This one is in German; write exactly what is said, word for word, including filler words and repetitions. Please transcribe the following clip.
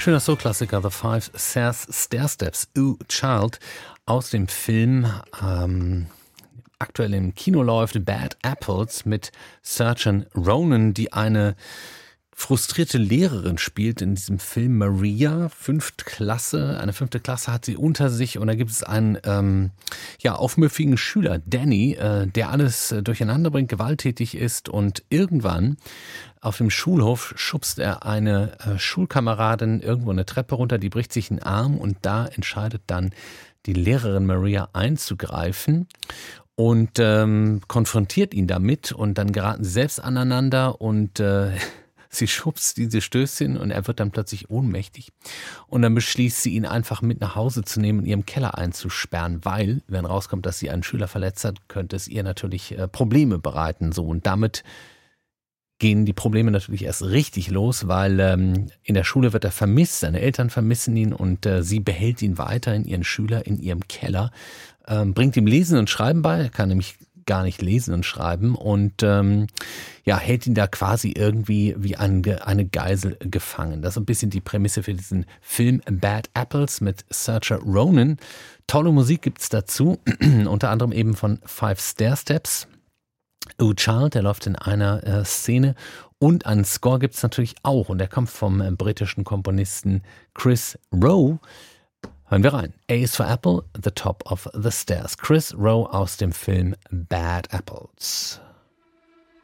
Schöner Soul-Klassiker, The Five Stairsteps, Ooh Child, aus dem Film, ähm, aktuell im Kino läuft, Bad Apples mit Saoirse Ronan, die eine frustrierte Lehrerin spielt in diesem Film. Maria, fünfte Klasse, eine fünfte Klasse hat sie unter sich und da gibt es einen ähm, ja, aufmüffigen Schüler, Danny, äh, der alles äh, durcheinander bringt, gewalttätig ist und irgendwann auf dem Schulhof schubst er eine äh, Schulkameradin irgendwo eine Treppe runter, die bricht sich einen Arm und da entscheidet dann die Lehrerin Maria einzugreifen und ähm, konfrontiert ihn damit und dann geraten sie selbst aneinander und äh, sie schubst diese Stößchen und er wird dann plötzlich ohnmächtig. Und dann beschließt sie, ihn einfach mit nach Hause zu nehmen und ihrem Keller einzusperren, weil, wenn rauskommt, dass sie einen Schüler verletzt hat, könnte es ihr natürlich äh, Probleme bereiten. So. Und damit gehen die Probleme natürlich erst richtig los, weil ähm, in der Schule wird er vermisst, seine Eltern vermissen ihn und äh, sie behält ihn weiterhin, ihren Schüler, in ihrem Keller, ähm, bringt ihm Lesen und Schreiben bei, er kann nämlich gar nicht lesen und schreiben und ähm, ja, hält ihn da quasi irgendwie wie ein, eine Geisel gefangen. Das ist ein bisschen die Prämisse für diesen Film Bad Apples mit Saoirse Ronan. Tolle Musik gibt's dazu, unter anderem eben von Five Stairsteps. Ooh Child, der läuft in einer äh, Szene und einen Score gibt's natürlich auch und der kommt vom äh, britischen Komponisten Chris Rowe. Hören wir rein. A is for Apple, The Top of the Stairs. Chris Rowe aus dem Film Bad Apples.